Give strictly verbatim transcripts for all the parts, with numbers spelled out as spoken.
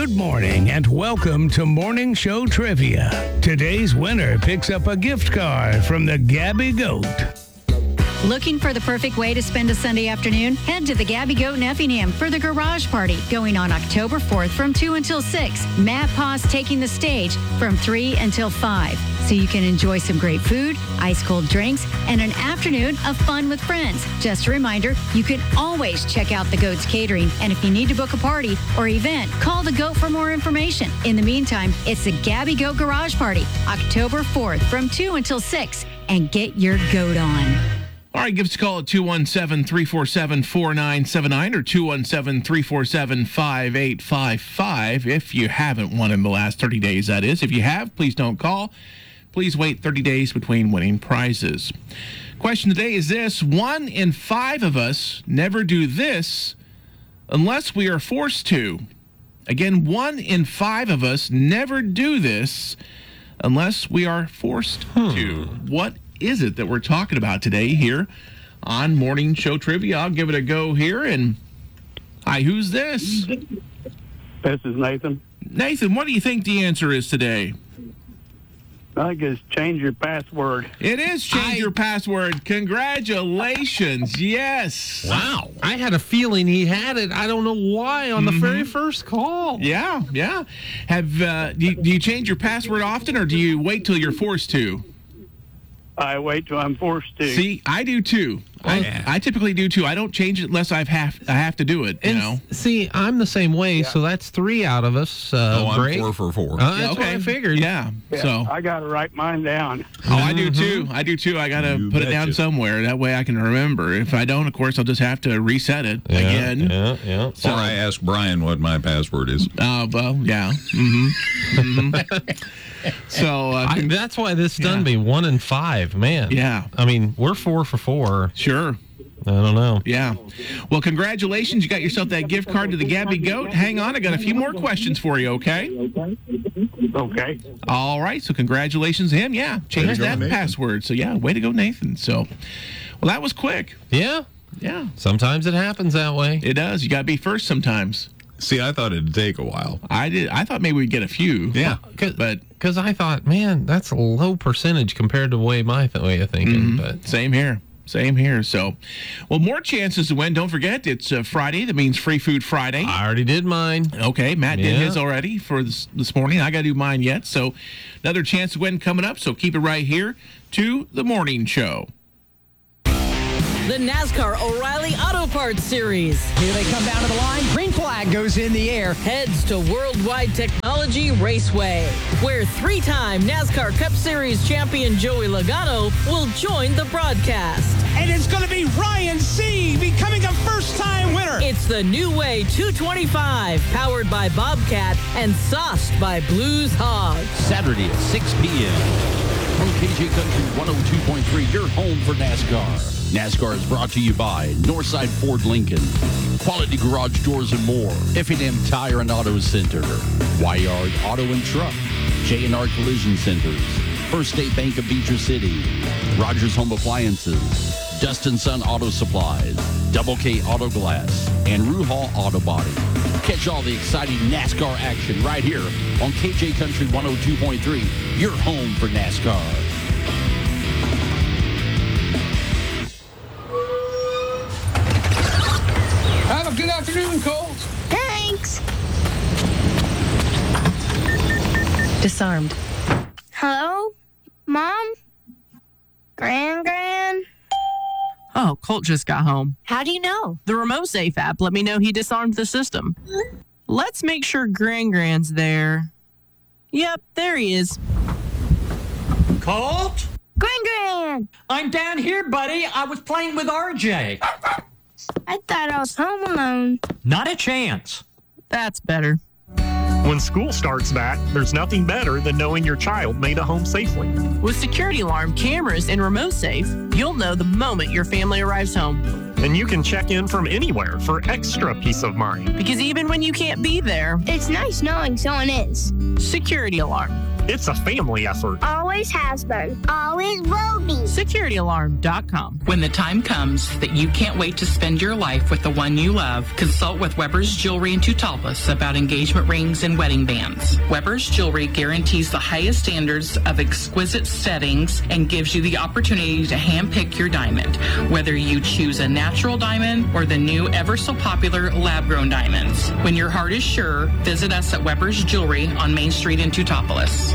Good morning and welcome to Morning Show Trivia. Today's winner picks up a gift card from the Gabby Goat. Looking for the perfect way to spend a Sunday afternoon? Head to the Gabby Goat in Effingham for the Garage Party going on October fourth from two until six. Matt Paws taking the stage from three until five. So you can enjoy some great food, ice cold drinks, and an afternoon of fun with friends. Just a reminder, you can always check out the Goat's catering. And if you need to book a party or event, call the Goat for more information. In the meantime, it's the Gabby Goat Garage Party, October fourth from two until six. And get your goat on. All right, give us a call at two one seven, three four seven, four nine seven nine or two one seven, three four seven, five eight five five if you haven't won in the last thirty days, that is. If you have, please don't call. Please wait thirty days between winning prizes. Question today is this: one in five of us never do this unless we are forced to. Again, one in five of us never do this unless we are forced hmm. to. What is it that we're talking about today here on Morning Show Trivia? I'll give it a go here. And hi, who's this? This is Nathan. Nathan, what do you think the answer is today? I think it's change your password. It is change I, your password. Congratulations. Yes. Wow. I had a feeling he had it. I don't know why on the mm-hmm. very first call. Yeah, yeah. Have uh, do, you, do you change your password often, or do you wait till you're forced to? I wait till I'm forced to. See, I do too. I, yeah. I typically do too. I don't change it unless I've have I have to do it. You and know. See, I'm the same way. Yeah. So that's three out of us. Uh, oh, I'm break. four for four. Uh, that's yeah, okay. what I figured. Yeah. yeah so I got to write mine down. Oh, I do too. I do too. I got to put it down you. somewhere. That way I can remember. If I don't, of course, I'll just have to reset it yeah, again. Yeah, yeah. So, or I ask Brian what my password is. Oh, uh, well, yeah. Mm-hmm. mm-hmm. So uh, I, that's why this stunned yeah. me. One in five, man. Yeah. I mean, we're four for four. Sure. I don't know. Yeah. Well, congratulations. You got yourself that gift card to the Gabby Goat. Hang on. I got a few more questions for you, okay? Okay. All right. So congratulations to him. Yeah. Change that go, password. So, yeah, way to go, Nathan. So, well, that was quick. Yeah. Yeah. Sometimes it happens that way. It does. You got to be first sometimes. See, I thought it'd take a while. I did. I thought maybe we'd get a few. Yeah. Cause, but because I thought, man, that's a low percentage compared to the way my th- way of thinking. Mm-hmm. But same here. Same here. So, well, more chances to win. Don't forget, it's uh, Friday. That means Free Food Friday. I already did mine. Okay, Matt yeah. did his already for this, this morning. I got to do mine yet. So, another chance to win coming up. So, keep it right here to the morning show. The NASCAR O'Reilly Auto Parts Series. Here they come down to the line. Green flag goes in the air. Heads to Worldwide Technology Raceway, where three-time NASCAR Cup Series champion Joey Logano will join the broadcast. And it's going to be Ryan Sieg becoming a first-time winner. It's the New Way two twenty-five, powered by Bobcat and sauced by Blues Hogs. Saturday at six p.m. on K J Country one oh two point three, your home for NASCAR. NASCAR is brought to you by Northside Ford Lincoln, Quality Garage Doors and More, Effingham Tire and Auto Center, Wyard Auto and Truck, J and R Collision Centers, First State Bank of Beecher City, Rogers Home Appliances, Dustin Sun Auto Supplies, Double K Auto Glass, and Ruhal Auto Body. Catch all the exciting NASCAR action right here on K J Country one oh two point three, your home for NASCAR. Have a good afternoon, Colt. Thanks. Disarmed. Hello? Mom? Gran Gran? Oh, Colt just got home. How do you know? The Remote Safe app let me know he disarmed the system. Let's make sure Gran Gran's there. Yep, there he is. Colt? Gran Gran! I'm down here, buddy. I was playing with R J. I thought I was home alone. Not a chance. That's better. When school starts back, there's nothing better than knowing your child made it home safely. With security alarm, cameras, and Remote Safe, you'll know the moment your family arrives home. And you can check in from anywhere for extra peace of mind. Because even when you can't be there, it's nice knowing someone is. Security alarm. It's a family effort. Always has been. Always will be. security alarm dot com. When the time comes that you can't wait to spend your life with the one you love, consult with Weber's Jewelry in Teutopolis about engagement rings and wedding bands. Weber's Jewelry guarantees the highest standards of exquisite settings and gives you the opportunity to handpick your diamond, whether you choose a natural diamond or the new ever so popular lab-grown diamonds. When your heart is sure, visit us at Weber's Jewelry on Main Street in Teutopolis.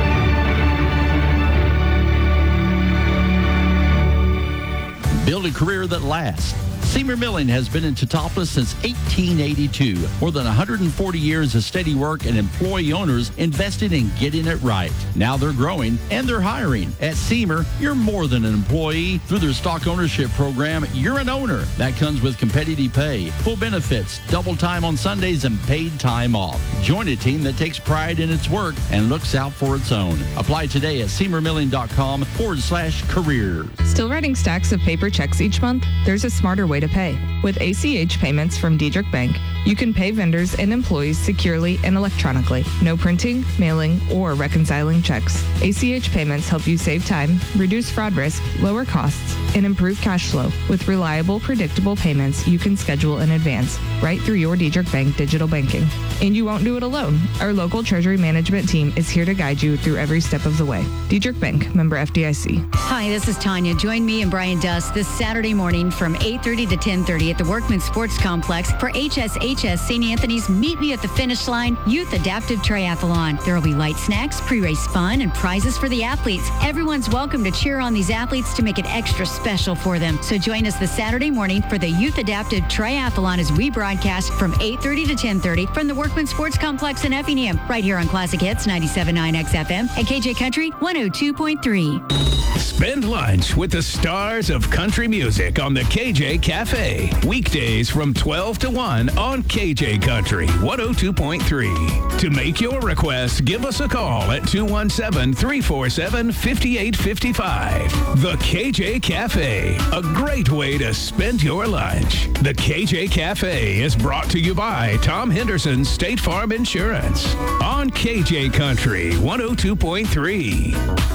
Build a career that lasts. Seymour Milling has been in Teutopolis since eighteen eighty-two. More than one hundred forty years of steady work and employee owners invested in getting it right. Now they're growing and they're hiring. At Seymour, you're more than an employee. Through their stock ownership program, you're an owner. That comes with competitive pay, full benefits, double time on Sundays, and paid time off. Join a team that takes pride in its work and looks out for its own. Apply today at seymour milling dot com forward slash careers. Still writing stacks of paper checks each month? There's a smarter way to pay. With A C H payments from Diedrich Bank, you can pay vendors and employees securely and electronically. No printing, mailing, or reconciling checks. A C H payments help you save time, reduce fraud risk, lower costs, and improve cash flow. With reliable, predictable payments you can schedule in advance, right through your Diedrich Bank digital banking. And you won't do it alone. Our local treasury management team is here to guide you through every step of the way. Diedrich Bank, member F D I C. Hi, this is Tanya. Join me and Brian Dust this Saturday morning from eight thirty to ten thirty at the Workman Sports Complex for H S H S Saint Anthony's Meet Me at the Finish Line Youth Adaptive Triathlon. There will be light snacks, pre-race fun, and prizes for the athletes. Everyone's welcome to cheer on these athletes to make it extra special for them. So join us this Saturday morning for the Youth Adaptive Triathlon as we broadcast from eight thirty to ten thirty from the Workman Sports Complex in Effingham, right here on Classic Hits ninety-seven point nine X F M and K J Country one oh two point three. Spend lunch with the stars of country music on the K J Cafe. Weekdays from twelve to one on K J Country one oh two point three. To make your request, give us a call at two one seven, three four seven, five eight five five. The K J Cafe, a great way to spend your lunch. The K J Cafe is brought to you by Tom Henderson State Farm Insurance on K J Country one oh two point three.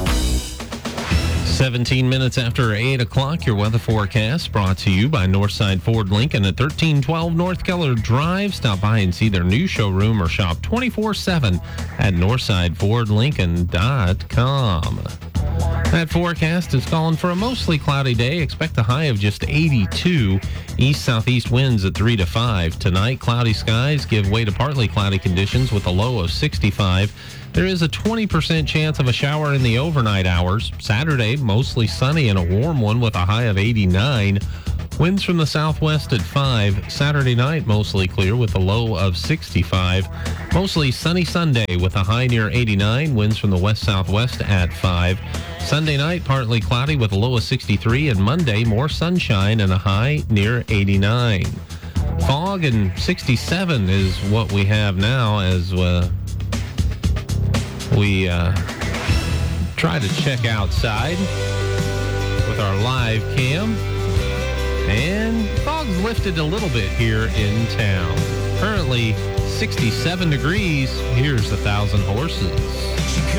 seventeen minutes after eight o'clock, your weather forecast brought to you by Northside Ford Lincoln at thirteen twelve North Keller Drive. Stop by and see their new showroom or shop twenty-four seven at northside ford lincoln dot com. That forecast is calling for a mostly cloudy day. Expect a high of just eighty-two. East-southeast winds at three to five. Tonight, cloudy skies give way to partly cloudy conditions with a low of sixty-five. There is a twenty percent chance of a shower in the overnight hours. Saturday, mostly sunny and a warm one with a high of eighty-nine. Winds from the southwest at five. Saturday night, mostly clear with a low of sixty-five. Mostly sunny Sunday with a high near eighty-nine. Winds from the west-southwest at five. Sunday night, partly cloudy with a low of sixty-three. And Monday, more sunshine and a high near eighty-nine. Fog and sixty-seven is what we have now as uh, we uh, try to check outside with our live cam. And fog's lifted a little bit here in town. Currently sixty-seven degrees. Here's a thousand horses.